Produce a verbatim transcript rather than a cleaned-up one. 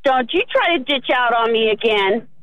Don't you try to ditch out on me again.